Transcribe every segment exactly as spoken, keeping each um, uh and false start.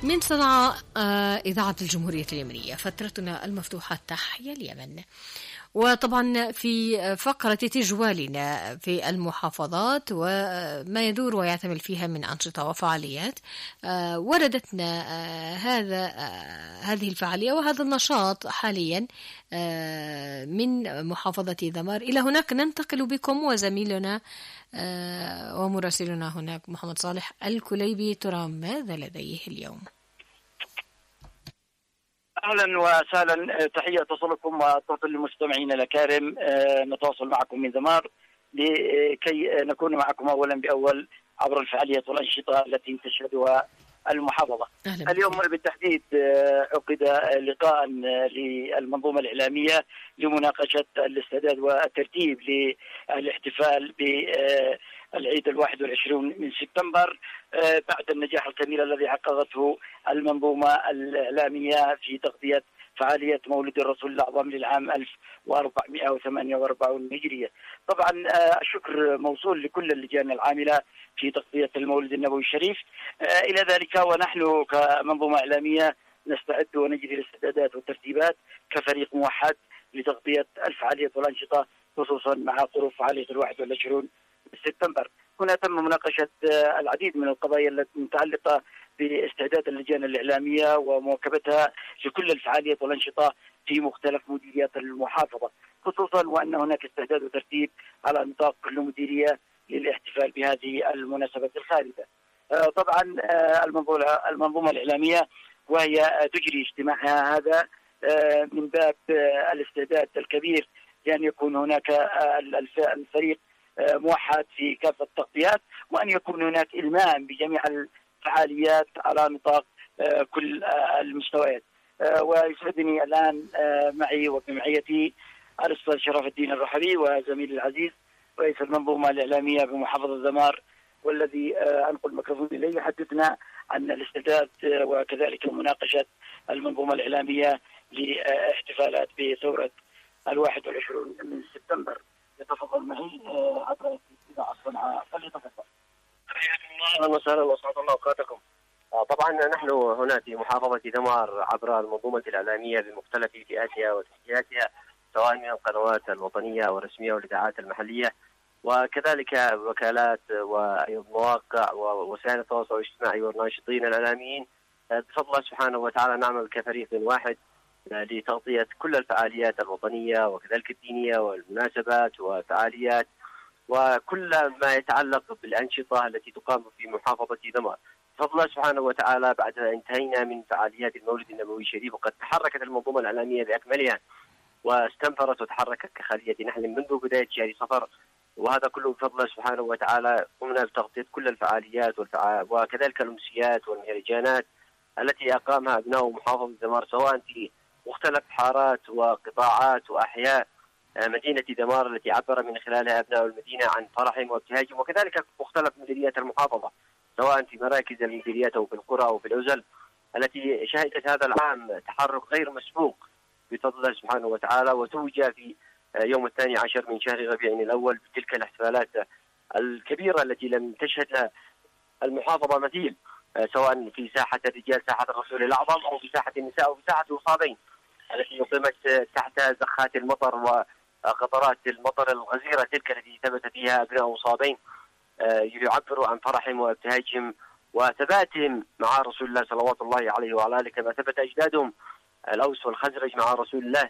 من صنعاء إذاعة الجمهورية اليمنية، فترتنا المفتوحة تحيا اليمن. وطبعا في فقرة تجوالنا في المحافظات وما يدور ويعتمل فيها من أنشطة وفعاليات، وردتنا هذا هذه الفعالية وهذا النشاط حاليا من محافظة ذمار إلى هناك. ننتقل بكم وزميلنا ومراسلنا هناك محمد صالح الكليبي، ترى ماذا لديه اليوم؟ أهلا وسهلا، تحية تصلكم وتوصل للمستمعين الأكارم. نتواصل معكم من ذمار لكي نكون معكم أولا بأول عبر الفعاليات والأنشطة التي تشهدها المحافظة. اليوم بالتحديد عقد لقاء للمنظومة الإعلامية لمناقشة الاستعداد والترتيب للاحتفال بالعيد الواحد والعشرون من سبتمبر بعد النجاح الكبير الذي حققته المنظومة الإعلامية في تغطية فعالية مولد الرسول الأعظم للعام ألف وأربعمائة وثمانية وأربعين هجرية. طبعا الشكر موصول لكل اللجان العاملة في تغطية المولد النبوي الشريف. إلى ذلك ونحن كمنظومة إعلامية نستعد ونجري الاستعدادات والترتيبات كفريق موحد لتغطية الفعاليات والأنشطة، خصوصا مع قرب فعالية الواحد والعشرون من سبتمبر. هنا تم مناقشة العديد من القضايا المتعلقة باستعداد اللجان الإعلامية ومواكبتها لكل الفعاليات والأنشطة في مختلف مديريات المحافظة، خصوصا وأن هناك استعداد وترتيب على نطاق كل مديرية للاحتفال بهذه المناسبات الخالدة. طبعا المنظومة الإعلامية وهي تجري اجتماعها هذا من باب الاستعداد الكبير لأن يكون هناك الفريق موحد في كافة التغطيات، وأن يكون هناك إلمام بجميع الفعاليات على نطاق كل المستويات. ويسعدني الآن معي وبمعيتي الأستاذ شرف الدين الرحبي وزميلي العزيز رئيس المنظومة الإعلامية بمحافظة ذمار، والذي أنقل الميكروفون إليه يحدثنا عن الاستعداد وكذلك مناقشة المنظومة الإعلامية لاحتفالات بثورة الواحد والعشرون من سبتمبر. يتفضل معي عبر إذاعة صنعاء، فليتفضل. أهلا وسهلا وأسعد الله أوقاتكم. طبعا نحن هنا في محافظة ذمار عبر المنظومة الإعلامية بمختلف فئاتها وتشكيلاتها، سواء من القنوات الوطنية والرسمية والإذاعات المحلية، وكذلك وكالات ومواقع ووسائل التواصل الاجتماعي والناشطين الإعلاميين. بفضل الله سبحانه وتعالى نعمل كفريق واحد لتغطية كل الفعاليات الوطنية وكذلك الدينية والمناسبات وفعاليات وكل ما يتعلق بالأنشطة التي تقام في محافظة ذمار. بفضل الله سبحانه وتعالى بعد أن انتهينا من فعاليات المولد النبوي الشريف وقد تحركت المنظومة الإعلامية بأكملها واستنفرت وتحركت كخلية نحل منذ بداية شهر صفر، وهذا كله بفضل الله سبحانه وتعالى قمنا بتغطية كل الفعاليات والفعال وكذلك الأمسيات والمهرجانات التي أقامها أبناء محافظة ذمار، سواء في مختلف حارات وقطاعات وأحياء مدينة ذمار التي عبر من خلالها أبناء المدينة عن فرحهم وابتهاجهم، وكذلك مختلف مديريات المحافظة سواء في مراكز المديريات أو في القرى أو في العزل التي شهدت هذا العام تحرك غير مسبوق بفضل الله سبحانه وتعالى، وتوج في يوم الثاني عشر من شهر ربيع الأول بتلك الاحتفالات الكبيرة التي لم تشهد لها المحافظة مثيل، سواء في ساحة الرجال ساحة الرسول الأعظم أو في ساحة النساء أو في ساحة الوصابين التي أقيمت تحت زخات المطر وقطرات المطر الغزيرة تلك التي ثبت فيها أبناء وصابين يعبروا عن فرحهم وابتهاجهم وثباتهم مع رسول الله صلوات الله عليه وعلى آله كما ثبت أجدادهم الأوس والخزرج مع رسول الله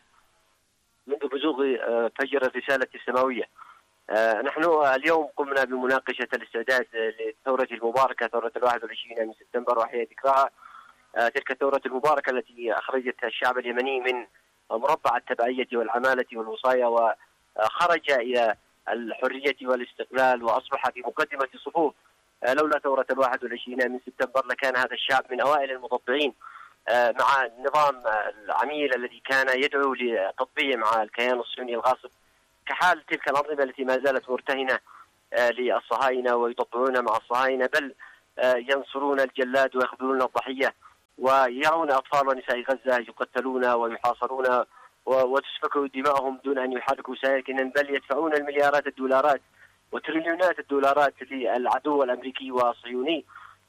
منذ بزوغ فجر الرسالة السماوية. نحن اليوم قمنا بمناقشة الاستعداد للثورة المباركة ثورة الواحد والعشرين من سبتمبر وحياة ذكراها. تلك الثورة المباركة التي أخرجت الشعب اليمني من مربع التبعية والعمالة والوصاية وخرج إلى الحرية والاستقلال وأصبح في مقدمة الصفوف. لولا ثورة الواحد والعشرين من سبتمبر لكان هذا الشعب من أوائل المطبعين مع النظام العميل الذي كان يدعو لتطبيع مع الكيان الصهيوني الغاصب، كحال تلك الأنظمة التي ما زالت مرتهنة للصهاينة ويطبعون مع الصهاينة، بل ينصرون الجلاد ويخذلون الضحية ويرون أطفال ونساء غزة يقتلون ويحاصرون وتسفك دماءهم دون أن يحركوا ساكنا، بل يدفعون المليارات الدولارات وتريليونات الدولارات للعدو الأمريكي والصهيوني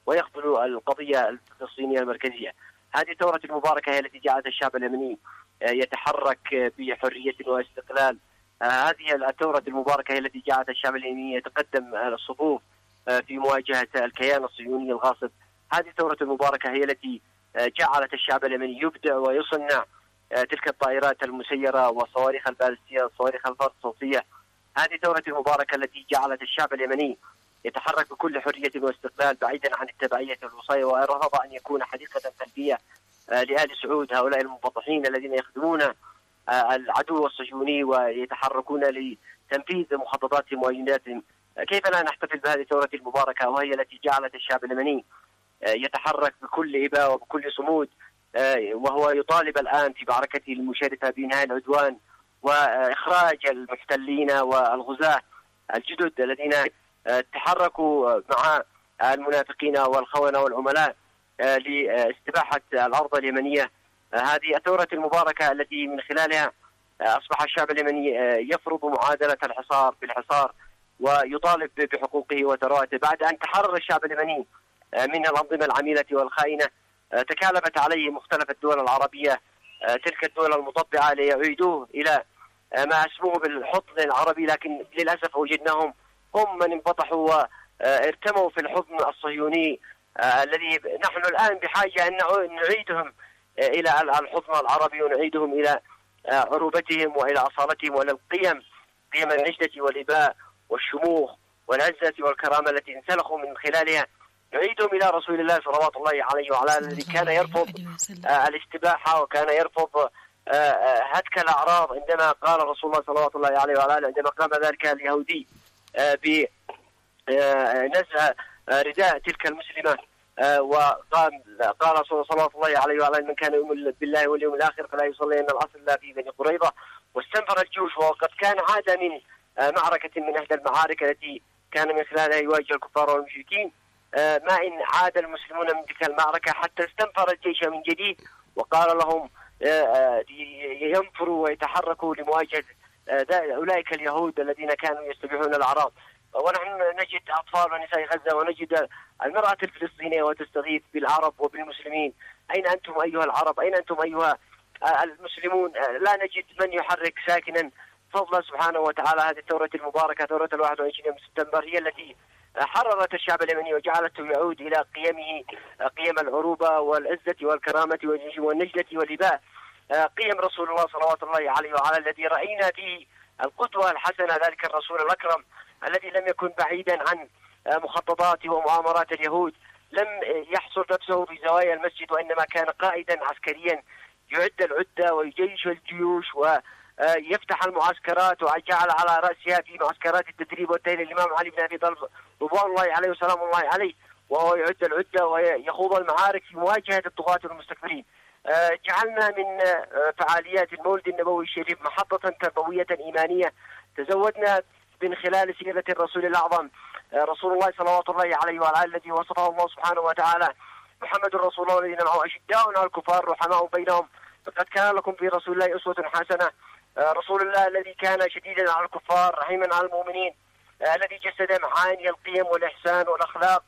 ويقبلوا القضية الفلسطينية المركزية. هذه الثورة المباركة هي التي جعلت الشعب اليمني يتحرك بحرية واستقلال. هذه الثورة المباركة هي التي جعلت الشعب اليمني يتقدم الصفوف في مواجهة الكيان الصهيوني الغاصب. هذه الثورة المباركة هي التي جعلت الشعب اليمني يبدع ويصنع تلك الطائرات المسيرة وصواريخ البالستية وصواريخ الفرد الصوتية. هذه الثورة المباركة التي جعلت الشعب اليمني يتحرك بكل حرية واستقلال بعيدا عن التبعية والوصاية، ورفض أن يكون حديقة سلبية لآل سعود هؤلاء المنبطحين الذين يخدمون العدو الصهيوني ويتحركون لتنفيذ مخططاتهم وأجنداتهم. كيف لا نحتفل بهذه الثورة المباركة وهي التي جعلت الشعب اليمني يتحرك بكل إباء وبكل صمود، وهو يطالب الآن في معركته المشرفة بإنهاء العدوان وإخراج المحتلين والغزاة الجدد الذين تحركوا مع المنافقين والخونة والعملاء لاستباحة الأرض اليمنية. هذه الثورة المباركة التي من خلالها أصبح الشعب اليمني يفرض معادلة الحصار بالحصار ويطالب بحقوقه وثرواته بعد أن تحرر الشعب اليمني من الأنظمة العميلة والخائنة. تكالبت عليه مختلف الدول العربية تلك الدول المطبعة ليعيدوه إلى ما اسموه بالحضن العربي، لكن للأسف وجدناهم هم من انبطحوا وارتموا في الحضن الصهيوني الذي نحن الآن بحاجة أن نعيدهم إلى الحضن العربي ونعيدهم إلى عروبتهم وإلى أصالتهم وإلى القيم، قيم النجدة والإباء والشموخ والعزة والكرامة التي انسلخوا من خلالها. نعيدهم إلى رسول الله صلوات الله عليه وعلى آله الذي كان يرفض الاستباحة وكان يرفض هتك الأعراض. عندما قال رسول الله صلوات الله عليه وعلى آله عندما قام ذلك اليهودي بنزع رداء تلك المسلمة وقال قال رسول الله صلوات الله عليه وعلى آله من كان يؤمن بالله واليوم الآخر فلا يصلي إن الأصل لا في بني قريظة. واستنفر الجيوش وقد كان عاد من معركة من إحدى المعارك التي كان من خلالها يواجه الكفار والمشركين، ما إن عاد المسلمون من تلك المعركة حتى استنفر الجيش من جديد وقال لهم ينفروا ويتحركوا لمواجهة أولئك اليهود الذين كانوا يستبيحون الأعراض. ونحن نجد أطفال ونساء غزة ونجد المرأة الفلسطينية وتستغيث بالعرب وبالمسلمين. أين أنتم أيها العرب؟ أين أنتم أيها المسلمون؟ لا نجد من يحرك ساكنا. فضل سبحانه وتعالى هذه الثورة المباركة ثورة الواحد وعشرين من سبتمبر هي التي حررت الشعب اليمني وجعلته يعود إلى قيمه، قيم العروبة والعزة والكرامة والنجدة والإباء، قيم رسول الله صلوات الله عليه وعلى الذي رأينا فيه القدوة الحسنة، ذلك الرسول الأكرم الذي لم يكن بعيدا عن مخططات ومؤامرات اليهود، لم يحصر نفسه في زوايا المسجد وإنما كان قائدا عسكريا يعد العدة ويجيش الجيوش ويفتح المعسكرات، وجعل على رأسها في معسكرات التدريب والتأهيل الإمام علي بن أبي طالب رضوان الله عليه وسلام الله عليه، وهو يعد العدة ويخوض المعارك في مواجهة الطغاة والمستكبرين. جعلنا من فعاليات المولد النبوي الشريف محطة تربوية إيمانية تزودنا من خلال سيرة الرسول الأعظم رسول الله صلوات الله عليه وعلى آله الذي وصفه الله سبحانه وتعالى محمد رسول الله الذين معه أشداء على الكفار رحماء بينهم فقد كان لكم في رسول الله أسوة حسنة. رسول الله الذي كان شديدا على الكفار رحيما على المؤمنين، الذي جسد معاني القيم والإحسان والأخلاق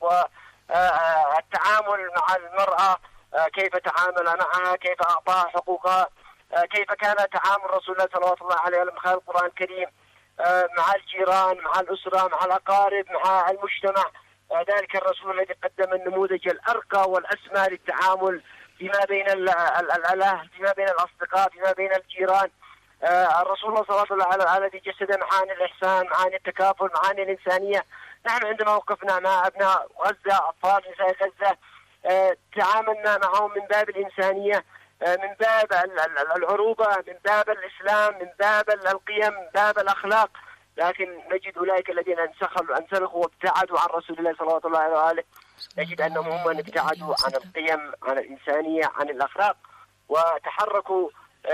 والتعامل مع المرأة، كيف تعامل معها، كيف أعطاها حقوقها، كيف كان تعامل رسول الله صلوات الله عليه وسلم خلال القرآن الكريم مع الجيران، مع الأسرة، مع الأقارب، مع المجتمع. ذلك الرسول الذي قدم النموذج الأرقى والأسمى للتعامل فيما بين الأهل، فيما بين الأصدقاء، فيما بين الجيران. الرسول الله صلى الله عليه وسلم الذي جسد معاني الإحسان، معاني التكافل، معاني الإنسانية. نحن عندما وقفنا مع أبناء غزة، أطفال نساء غزة، تعاملنا معهم من باب الإنسانية، من باب العروبة، من باب الإسلام، من باب القيم، من باب الأخلاق. لكن نجد أولئك الذين انسخلوا انسلخوا وابتعدوا عن رسول الله صلى الله عليه وآله، نجد أنهم هم ابتعدوا عن القيم، عن الإنسانية، عن الأخلاق، وتحركوا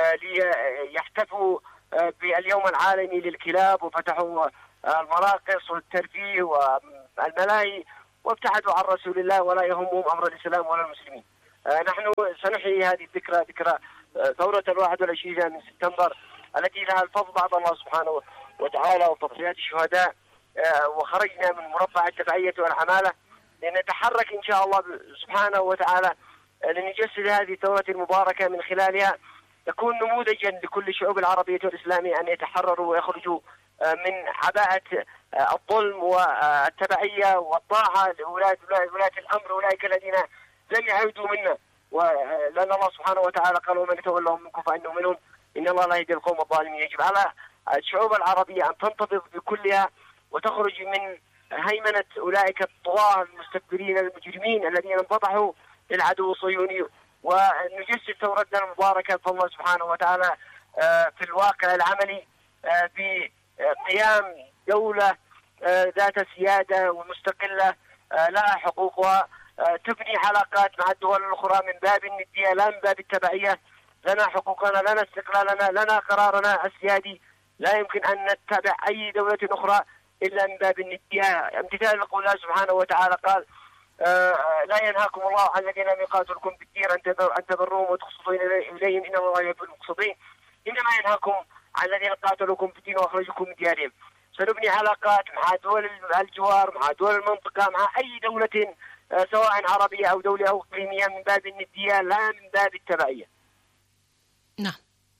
ليحتفوا باليوم العالمي للكلاب وفتحوا المراقص والترفيه والملاهي وابتعدوا عن رسول الله ولا يهمهم أمر الإسلام ولا المسلمين. نحن سنحيي هذه الذكرى، ذكرى ثورة الواحد والعشرين من سبتمبر التي لها الفضل بعد الله سبحانه وتعالى وتضحيات الشهداء، وخرجنا من مربع التبعية والعمالة لنتحرك إن شاء الله سبحانه وتعالى لنجسد هذه الثورة المباركة، من خلالها تكون نموذجا لكل الشعوب العربية والإسلامية أن يتحرروا ويخرجوا من عباءة الظلم والتبعية والطاعة لولاة ولاة الأمر، أولئك الذين لم يعودوا منا، ولأن الله سبحانه وتعالى قال: ومن يتولهم منكم فإنه منهم إن الله لا يهدي القوم الظالمين. يجب على الشعوب العربية أن تنتفض بكلها وتخرج من هيمنة أولئك الطغاة المستكبرين المجرمين الذين انبطحوا للعدو الصهيوني، ونجسد ثورتنا المباركة فالله سبحانه وتعالى في الواقع العملي بقيام دولة ذات سيادة ومستقلة لها حقوقها، تبني علاقات مع الدول الأخرى من باب الندية لا من باب التبعية. لنا حقوقنا، لنا استقلالنا، لنا قرارنا السيادي، لا يمكن أن نتبع أي دولة أخرى إلا من باب الندية. امتثال لقول الله سبحانه وتعالى قال: آه لا ينهاكم الله عن الذين لم يقاتلوكم في الدين أن تبروهم وتقسطوا إليهم إن الله يحب المقسطين، إنما ينهاكم عن الذين قاتلوكم في الدين وأخرجوكم من ديارهم. سنبني علاقات مع دول الجوار، مع دول المنطقة، مع أي دولة آه سواء عربية أو دولة أو إقليمية من باب الندية لا من باب التبعية. نعم.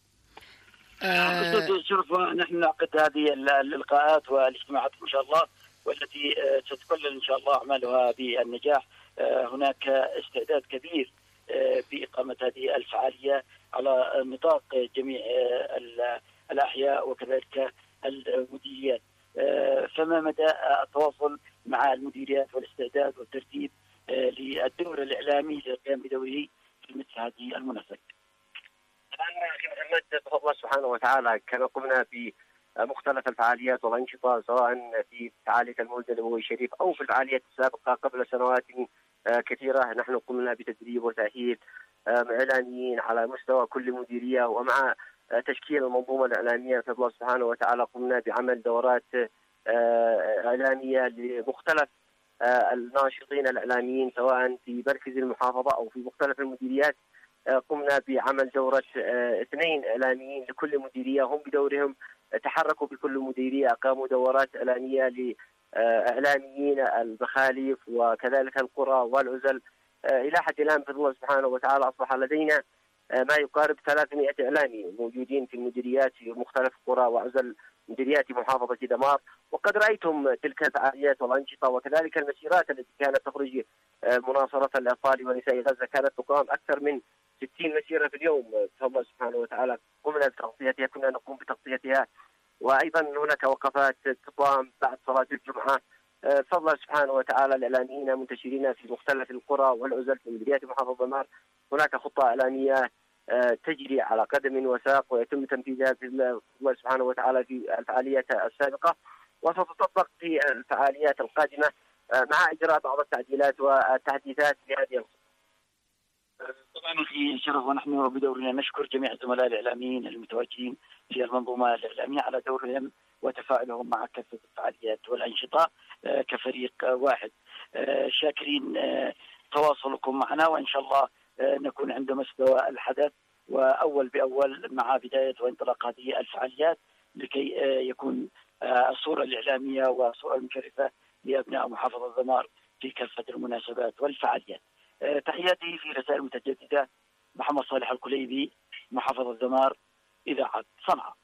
أستاذ شرف، نحن نعقد هذه اللقاءات والاجتماعات إن شاء الله، والتي ستكلل إن شاء الله أعمالها بالنجاح. هناك استعداد كبير بإقامة هذه الفعالية على نطاق جميع الأحياء وكذلك المديريات. فما مدى التواصل مع المديريات والاستعداد والترتيب للدور الإعلامي للقيام بدوره في مثل هذه المناسبات؟ طبعا أخي محمد، بفضل الله سبحانه وتعالى كما قمنا بمختلف الفعاليات والأنشطة، سواء في فعالية المولد النبوي الشريف أو في الفعاليات السابقة قبل سنوات كثيرة. نحن قمنا بتدريب وتأهيل إعلاميين على مستوى كل مديرية، ومع تشكيل المنظومة الإعلامية بفضل الله سبحانه وتعالى قمنا بعمل دورات إعلامية لمختلف الناشطين الإعلاميين سواء في مركز المحافظة أو في مختلف المديريات. قمنا بعمل دورة اثنين إعلاميين لكل مديرية، هم بدورهم تحركوا بكل مديرية، أقاموا دورات إعلامية لإعلاميين المخالف وكذلك القرى والعزل. إلى حد الآن بفضل الله سبحانه وتعالى أصبح لدينا ما يقارب ثلاثمائة إعلامي موجودين في المديريات في مختلف القرى وعزل مديريات محافظة دمار. وقد رأيتم تلك الفعاليات والأنشطة وكذلك المسيرات التي كانت تخرج مناصرة الأطفال ونساء غزة، كانت تقام أكثر من ستين مسيرة في اليوم بفضل الله سبحانه وتعالى. قمنا بتغطيتها، كنا نقوم بتغطيتها، وأيضا هناك وقفات تقام بعد صلاة الجمعة بفضل الله سبحانه وتعالى. الإعلاميين منتشرين في مختلف القرى والعزل في مديريات محافظة دمار. هناك خطة إعلامية تجري على قدم وساق ويتم تنفيذها بفضل الله سبحانه وتعالى في الفعاليات السابقة، وستطبق في الفعاليات القادمة مع إجراء بعض التعديلات والتحديثات لهذه الخطة. طبعا في شرف، ونحن بدورنا نشكر جميع الزملاء الإعلاميين المتواجدين في المنظومة الإعلامية على دورهم وتفاعلهم مع كافة الفعاليات والأنشطة كفريق واحد. شاكرين تواصلكم معنا، وإن شاء الله نكون عند مستوى الحدث وأول بأول مع بداية وانطلاق هذه الفعاليات، لكي يكون الصورة الإعلامية والصورة المشرفة لأبناء محافظة دمار في كافة المناسبات والفعاليات. تحياتي في رسائل متجددة، محمد صالح الكليبي، محافظة دمار، إذاعة صنعاء.